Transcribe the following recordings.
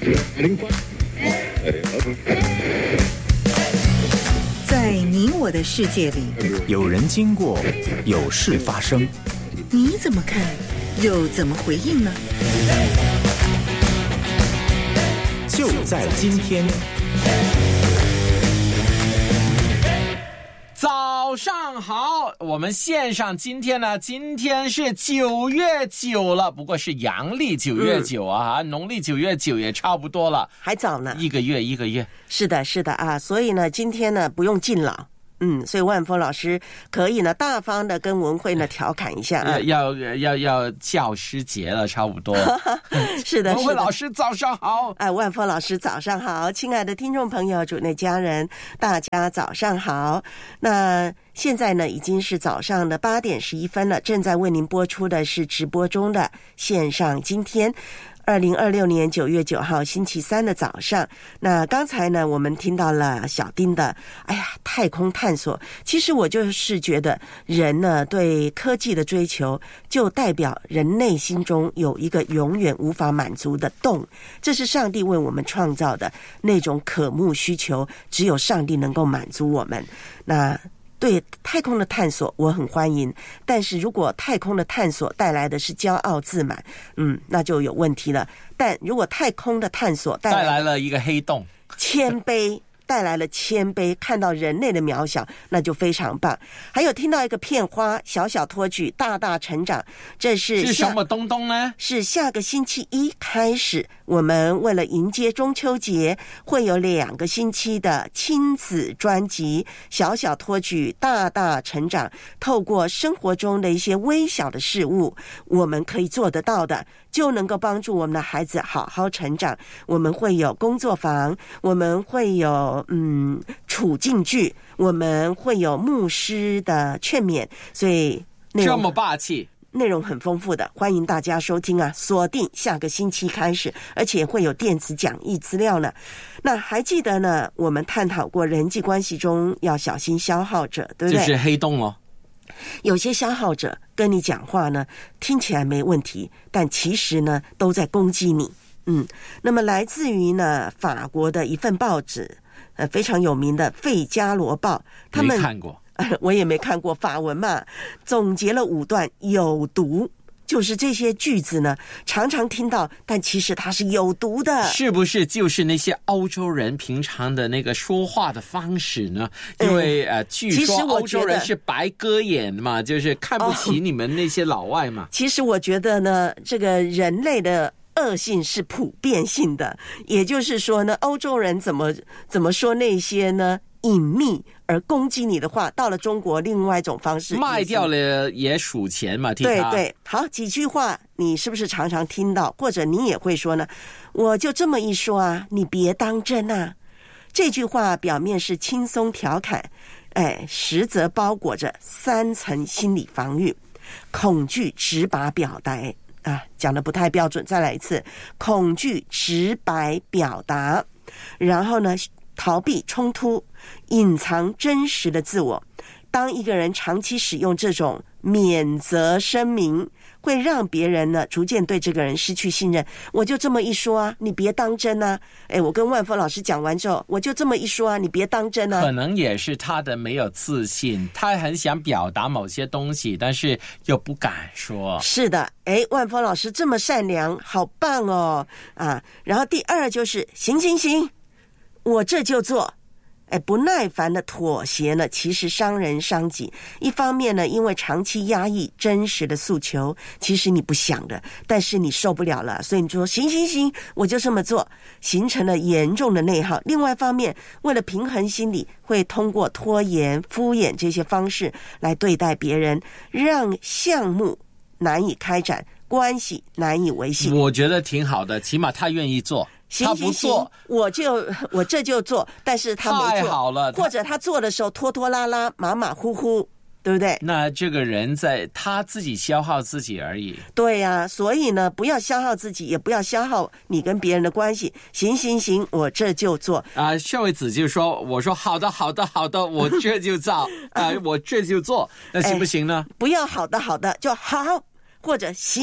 在你我的世界里， 有人经过，有事发生， 你怎么看，又怎么回应呢？ 就在今天。 早上好，我们线上今天是9月9了，不过是阳历9月9啊，农历9月9也差不多了， 还早呢， 一个月。 是的啊，所以呢，今天呢不用敬老。所以万峰老师可以呢大方的跟文慧呢调侃一下啊， 要教师节了，差不多。 是的， 文慧老师早上好。 万峰老师早上好，亲爱的听众朋友、主内家人，大家早上好。那现在呢已经是早上的8点11分了，正在为您播出的是直播中的线上今天。2026年9月9号星期三的早上，那刚才呢我们听到了小丁的太空探索。其实我就是觉得人呢对科技的追求，就代表人内心中有一个永远无法满足的洞，这是上帝为我们创造的那种渴慕需求，只有上帝能够满足我们。那对太空的探索我很欢迎，但是如果太空的探索带来的是骄傲自满，那就有问题了。但如果太空的探索带来了一个黑洞， 谦卑，带来了谦卑，看到人类的渺小，那就非常棒。还有听到一个片花，小小托举，大大成长，这是什么东东呢？ 是下个星期一开始，我们为了迎接中秋节，会有2个星期的亲子专辑，小小托举，大大成长。透过生活中的一些微小的事物，我们可以做得到的，就能够帮助我们的孩子好好成长。我们会有工作坊，我们会有处境剧，我们会有牧师的劝勉，所以这么霸气， 内容很丰富的，欢迎大家收听啊！锁定下个星期开始，而且会有电子讲义资料呢。那还记得呢，我们探讨过人际关系中要小心消耗者，对不对？ 就是黑洞哦。 有些消耗者跟你讲话呢，听起来没问题，但其实呢都在攻击你。那么来自于呢法国的一份报纸，非常有名的《费加罗报》，他们没看过， 我也没看过法文嘛，总结了5段有毒。就是这些句子呢，常常听到，但其实它是有毒的。 是不是就是那些欧洲人平常的那个说话的方式呢？因为据说欧洲人是白鸽眼嘛，就是看不起你们那些老外嘛。 其实我觉得呢，这个人类的恶性是普遍性的，也就是说呢，欧洲人怎么说那些呢隐秘而攻击你的话，到了中国另外一种方式卖掉了也数钱嘛， 对，好，几句话你是不是常常听到，或者你也会说呢？我就这么一说啊，你别当真啊。这句话表面是轻松调侃，实则包裹着3层心理防御。恐惧直白表达讲得不太标准，再来一次，恐惧直白表达，然后呢逃避冲突，隐藏真实的自我。当一个人长期使用这种免责声明，会让别人呢逐渐对这个人失去信任。我就这么一说啊，你别当真啊。我跟万峰老师讲完之后，我就这么一说啊，你别当真啊。 可能也是他的没有自信，他很想表达某些东西，但是又不敢说。 是的，万峰老师这么善良，好棒哦啊！然后第2就是行，我这就做。不耐烦的妥协呢，其实伤人伤己。一方面呢，因为长期压抑真实的诉求，其实你不想的，但是你受不了了，所以你说行，我就这么做，形成了严重的内耗。另外一方面，为了平衡心理，会通过拖延、敷衍这些方式来对待别人，让项目难以开展，关系难以维系。 我觉得挺好的，起码他愿意做。 行，我这就做，但是他没做， 太好了。 或者他做的时候拖拖拉拉、马马虎虎，对不对？ 那这个人在他自己消耗自己而已。 对呀，所以呢，不要消耗自己，也不要消耗你跟别人的关系。行，我这就做炫惠子就说：“我说好的，我这就照我这就做，那行不行呢？ 不要好的就好，或者行。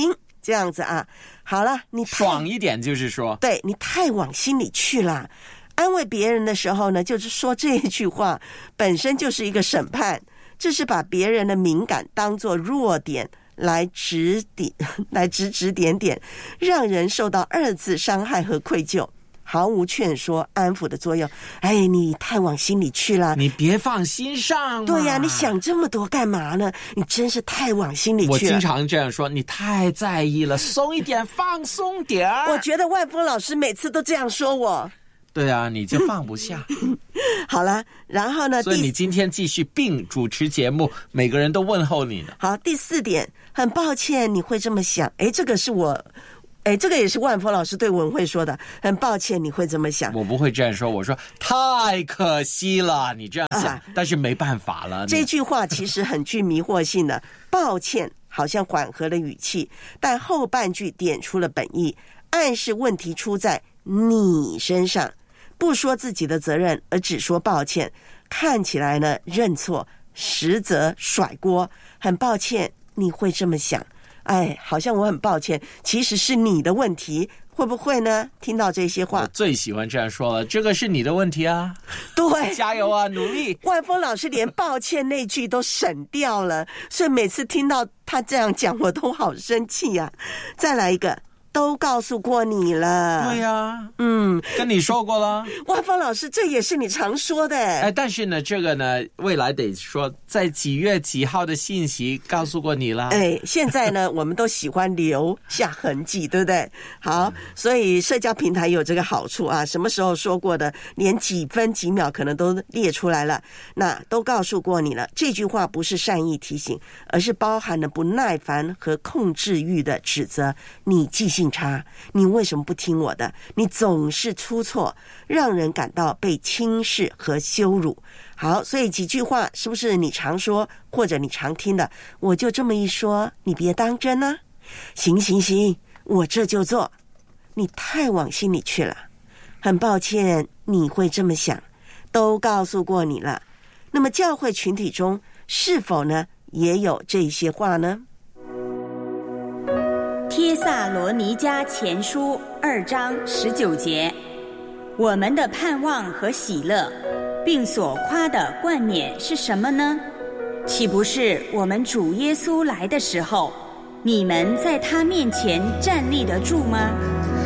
这样子啊。好了，你爽一点，就是说， 对，你太往心里去了。安慰别人的时候呢，就是说这一句话本身就是一个审判，这是把别人的敏感当作弱点来指点点，让人受到二次伤害和愧疚，毫无劝说安抚的作用。哎，你太往心里去了， 你别放心上。 对呀，你想这么多干嘛呢？你真是太往心里去了。 我经常这样说，你太在意了，松一点，放松点儿。 我觉得万峰老师每次都这样说我。 对啊，你就放不下。 好了，然后呢？ 所以你今天继续并主持节目，每个人都问候你呢。 好，第4点，很抱歉你会这么想。这个是我，这个也是万峰老师对文慧说的。很抱歉你会这么想。 我不会这样说，我说太可惜了，你这样想，但是没办法了。 这句话其实很具迷惑性的，抱歉好像缓和了语气，但后半句点出了本意，暗示问题出在你身上。不说自己的责任，而只说抱歉，看起来呢认错，实则甩锅。很抱歉你会这么想，好像我很抱歉，其实是你的问题，会不会呢？听到这些话， 我最喜欢这样说了，这个是你的问题啊。 对， 加油啊，努力。 万峰老师连抱歉那句都省掉了，所以每次听到他这样讲，我都好生气呀。再来一个，都告诉过你了。 对呀，跟你说过了。 万峰老师，这也是你常说的。 但是呢，这个呢，未来得说在几月几号的信息告诉过你了。 现在呢，我们都喜欢留下痕迹，对不对？好，所以社交平台有这个好处啊，什么时候说过的，连几分几秒可能都列出来了。那都告诉过你了，这句话不是善意提醒，而是包含了不耐烦和控制欲的指责。你记性差，你为什么不听我的？你总是出错，让人感到被轻视和羞辱。好，所以几句话是不是你常说或者你常听的？我就这么一说，你别当真啊。行，我这就做。你太往心里去了，很抱歉你会这么想，都告诉过你了。那么教会群体中是否呢也有这些话呢？ 帖撒罗尼迦前书2章19节，我们的盼望和喜乐，并所夸的冠冕是什么呢？岂不是我们主耶稣来的时候，你们在他面前站立得住吗？